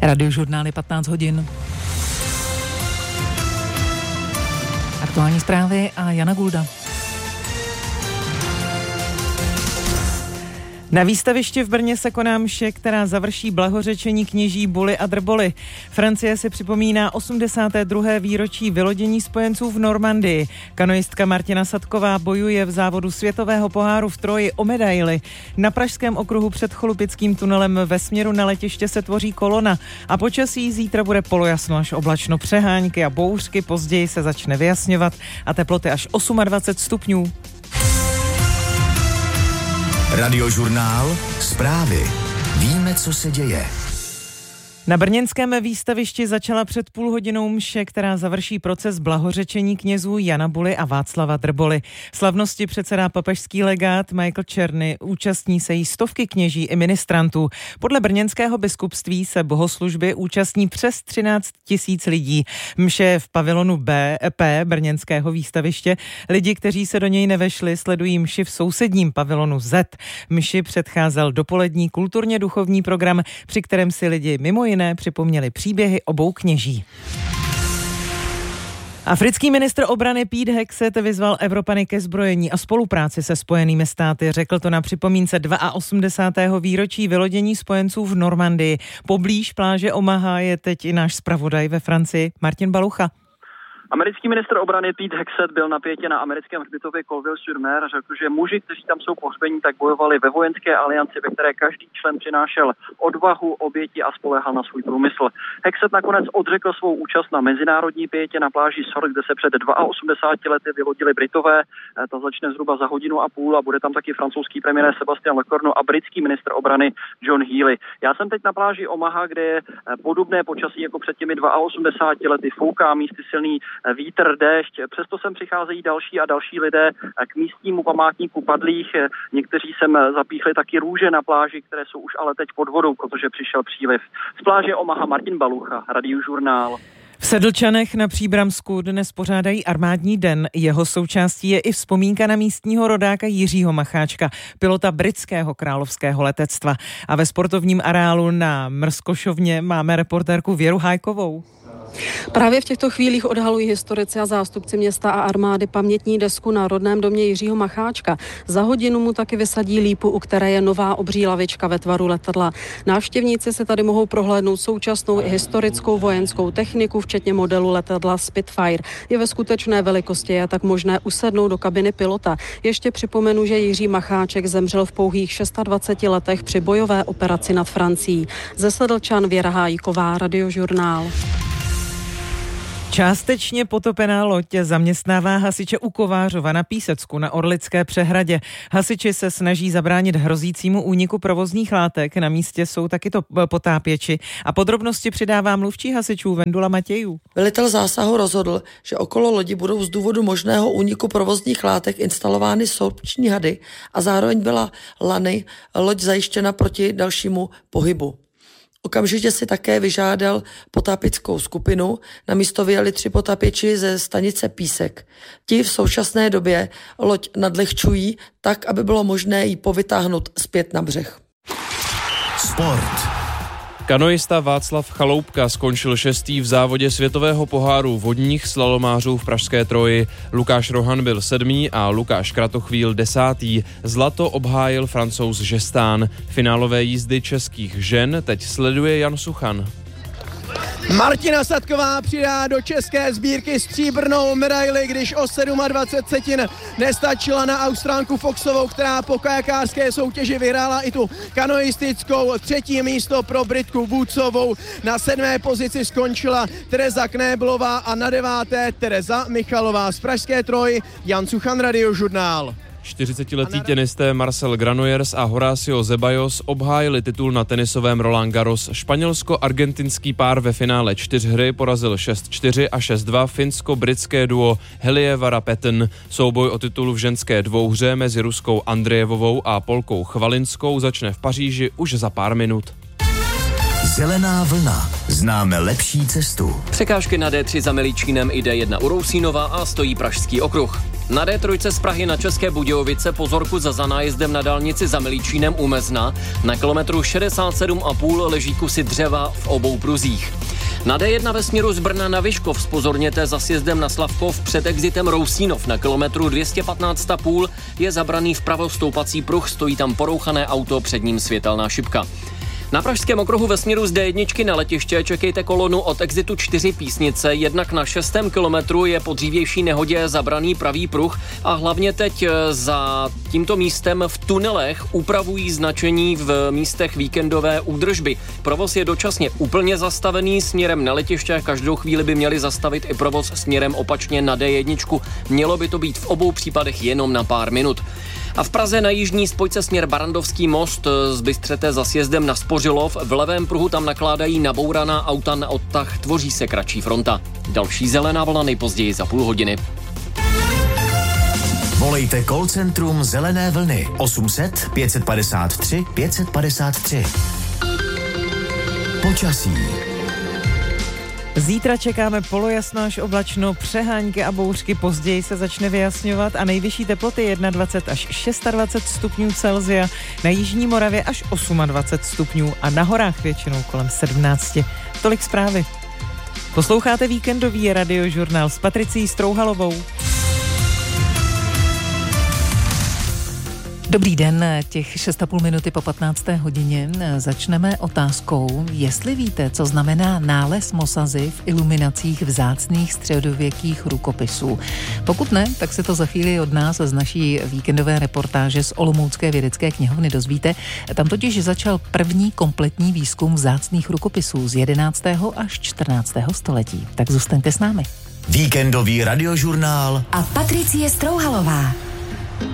Radiožurnály 15 hodin. Aktuální zprávy a Jana Gulda. Na výstavišti v Brně se koná mše, která završí blahořečení kněží Bully a Drboly. Francie si připomíná 82. výročí vylodění spojenců v Normandii. Kanoistka Martina Sadková bojuje v závodu světového poháru v Troji o medaili. Na pražském okruhu před Cholupickým tunelem ve směru na letiště se tvoří kolona a počasí zítra bude polojasno až oblačno, přehánky a bouřky, později se začne vyjasňovat a teploty až 28 stupňů. Radiožurnál, zprávy. Víme, co se děje. Na brněnském výstavišti začala před půl hodinou mše, která završí proces blahořečení knězů Jana Bully a Václava Drboly. Slavnosti předsedá papežský legát Michael Czerny, účastní se jí stovky kněží i ministrantů. Podle brněnského biskupství se bohoslužby účastní přes 13 000 lidí. Mše v pavilonu P brněnského výstaviště. Lidi, kteří se do něj nevešli, sledují mši v sousedním pavilonu Z. Mši předcházel dopolední kulturně duchovní program, při kterém si lidi mimo jiné připomněli příběhy obou kněží. Africký ministr obrany Pete Hegseth vyzval Evropany ke zbrojení a spolupráci se Spojenými státy. Řekl to na připomínce 82. výročí vylodění spojenců v Normandii. Poblíž pláže Omaha je teď i náš zpravodaj ve Francii Martin Balucha. Americký ministr obrany Pete Hegseth byl na pětě na americkém hřbitově Colville-sur-Mer a řekl, že muži, kteří tam jsou pohřbení, tak bojovali ve vojenské alianci, ve které každý člen přinášel odvahu, oběti a spoléhal na svůj průmysl. Hegseth nakonec odřekl svou účast na mezinárodní pětě na pláži Sor, kde se před 82 lety vylodili Britové. Ta začne zhruba za hodinu a půl a bude tam taky francouzský premiér Sébastien Lecornu a britský ministr obrany John Healey. Já jsem teď na pláži Omaha, kde je podobné počasí jako před těmi 82 lety, fouká místy silný vítr, déšť, přesto sem přicházejí další a další lidé k místnímu památníku padlých. Někteří sem zapíchli taky růže na pláži, které jsou už ale teď pod vodou, protože přišel příliv. Z pláže Omaha Martin Balucha, Radiožurnál. V Sedlčanech na Příbramsku dnes pořádají armádní den. Jeho součástí je i vzpomínka na místního rodáka Jiřího Macháčka, pilota britského královského letectva. A ve sportovním areálu na Mrzkošovně máme reportérku Věru Hájkovou. Právě v těchto chvílích odhalují historici a zástupci města a armády pamětní desku na rodném domě Jiřího Macháčka. Za hodinu mu taky vysadí lípu, u které je nová obří lavička ve tvaru letadla. Návštěvníci se tady mohou prohlédnout současnou i historickou vojenskou techniku, včetně modelu letadla Spitfire. Je ve skutečné velikosti, je tak možné usednout do kabiny pilota. Ještě připomenu, že Jiří Macháček zemřel v pouhých 26 letech při bojové operaci nad Francií. Ze Sedlčan Věra Hájková, Radiožurnál. Částečně potopená loď zaměstnává hasiče u Kovářova na Písecku na Orlické přehradě. Hasiči se snaží zabránit hrozícímu úniku provozních látek. Na místě jsou taky to potápěči. A podrobnosti přidává mluvčí hasičů Vendula Matějů. Velitel zásahu rozhodl, že okolo lodi budou z důvodu možného úniku provozních látek instalovány sorpční hady a zároveň byla lany loď zajištěna proti dalšímu pohybu. Okamžitě si také vyžádal potápěckou skupinu. Na místo vyjeli 3 potápěči ze stanice Písek. Ti v současné době loď nadlehčují tak, aby bylo možné ji povytáhnout zpět na břeh. Sport. Kanoista Václav Chaloupka skončil 6. v závodě světového poháru vodních slalomářů v pražské Troji. Lukáš Rohan byl 7. a Lukáš Kratochvíl 10. Zlato obhájil Francouz Žestán. Finálové jízdy českých žen teď sleduje Jan Suchan. Martina Sadková přidá do české sbírky stříbrnou medaili, když o 27 setin nestačila na Austrálku Foxovou, která po kajakářské soutěži vyhrála i tu kanoistickou. 3. místo pro Britku Woodsovou. Na 7. pozici skončila Tereza Knéblová a na 9. Tereza Michalová. Z pražské Troji Jan Suchan, Radiožurnál. 40letý tenisté Marcel Granollers a Horacio Zeballos obhájili titul na tenisovém Roland Garros. Španělsko-argentinský pár ve finále 4 hry porazil 6-4 a 6-2 finsko-britské duo Helievara Patten. Souboj o titul v ženské dvouhře mezi Ruskou Andrejevovou a Polkou Chvalinskou začne v Paříži už za pár minut. Zelená vlna. Známe lepší cestu. Překážky na D3 za Milíčínem i D1 u Rousínova a stojí Pražský okruh. Na D3 z Prahy na České Budějovice pozorku za nájezdem na dálnici za Milíčínem u Mezna. Na kilometru 67,5 leží kusy dřeva v obou pruzích. Na D1 ve směru z Brna na Vyškov zpozorněte za sjezdem na Slavkov před exitem Rousínov. Na kilometru 215,5 je zabraný vpravo stoupací pruh, stojí tam porouchané auto, před ním světelná šipka. Na Pražském okruhu ve směru z D1 na letiště čekejte kolonu od exitu 4 Písnice, jednak na 6. kilometru je po dřívější nehodě zabraný pravý pruh a hlavně teď za tímto místem v tunelech upravují značení v místech víkendové údržby. Provoz je dočasně úplně zastavený směrem na letiště, každou chvíli by měli zastavit i provoz směrem opačně na D1. Mělo by to být v obou případech jenom na pár minut. A v Praze na jižní spojce směr Barandovský most zbystřete za sjezdem na Spořilov. V levém pruhu tam nakládají nabouraná auta na odtah, tvoří se kratší fronta. Další zelená vlna nejpozději za půl hodiny. Volejte call centrum Zelené vlny 800 553 553. Počasí. Zítra čekáme polojasno až oblačno, přehánky a bouřky, později se začne vyjasňovat a nejvyšší teploty 21 až 26 stupňů Celsia, na jižní Moravě až 28 stupňů a na horách většinou kolem 17. Tolik zprávy. Posloucháte víkendový radiožurnál s Patricí Strouhalovou. Dobrý den, těch 6,5 minuty po 15. hodině začneme otázkou, jestli víte, co znamená nález mosazy v iluminacích vzácných středověkých rukopisů. Pokud ne, tak se to za chvíli od nás z naší víkendové reportáže z Olomoucké vědecké knihovny dozvíte. Tam totiž začal první kompletní výzkum vzácných rukopisů z 11. až 14. století. Tak zůstaňte s námi. Víkendový radiožurnál a Patricie Strouhalová.